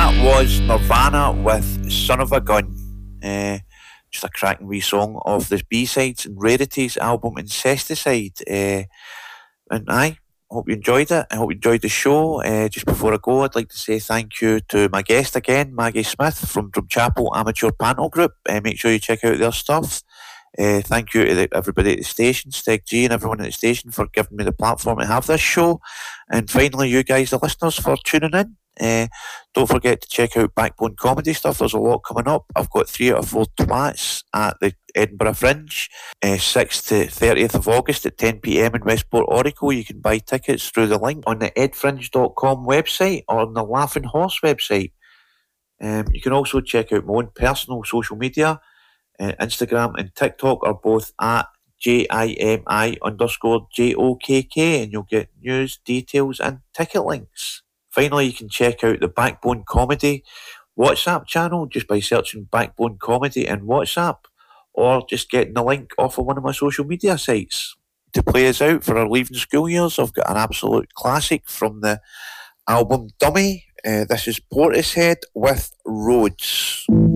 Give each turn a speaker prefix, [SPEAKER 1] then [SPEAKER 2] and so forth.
[SPEAKER 1] That was Nirvana with Son of a Gun. Just a cracking wee song of the B-Sides and Rarities album Incesticide. And I hope you enjoyed it. I hope you enjoyed the show. Just before I go, I'd like to say thank you to my guest again, Maggie Smith from Drumchapel Amateur Panel Group. Make sure you check out their stuff. Thank you to everybody at the station, Steg G and everyone at the station for giving me the platform to have this show. And finally, you guys, the listeners, for tuning in. Don't forget to check out Backbone Comedy stuff. There's a lot coming up. I've got 3 out of 4 twats at the Edinburgh Fringe, 6th to 30th of August at 10 p.m. in Westport Oracle. You can buy tickets through the link on the edfringe.com website or on the Laughing Horse website. You can also check out my own personal social media. Instagram and TikTok are both at JIMI_JOKK, and you'll get news, details and ticket links. Finally, you can check out the Backbone Comedy WhatsApp channel just by searching Backbone Comedy in WhatsApp, or just getting the link off of one of my social media sites. To play us out for our leaving school years, I've got an absolute classic from the album Dummy. This is Portishead with Roads.